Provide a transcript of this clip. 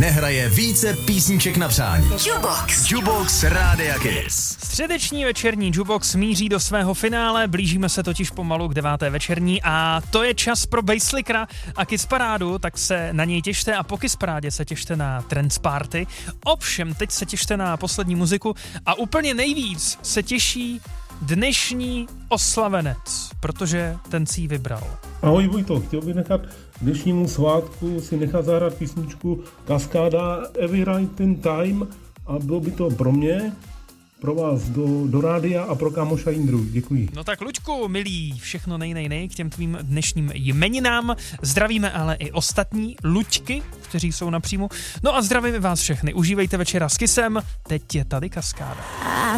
hraje více písniček na přání. Jukebox Rádia Kiss. Středeční večerní Jukebox míří do svého finále, blížíme se totiž pomalu k 9. večerní a to je čas pro Basslickera a Kiss Parádu, tak se na něj těšte a po Kiss Parádě se těšte na Trance Party. Ovšem, teď se těšte na poslední muziku a úplně nejvíc se těší dnešní oslavenec, protože ten si ji vybral. Ahoj Vojto, chtěl bych nechat dnešnímu svátku si nechat zahrát písničku Kaskáda Every Right in Time a bylo by to pro mě, pro vás do rádia a pro kámoša Jindru. Děkuji. No tak Luďku, milý, všechno nej k těm tvým dnešním jmeninám. Zdravíme ale i ostatní Luďky, kteří jsou na příjmu. No a zdravíme vás všechny. Užívejte večera s Kissem. Teď je tady Kaskáda.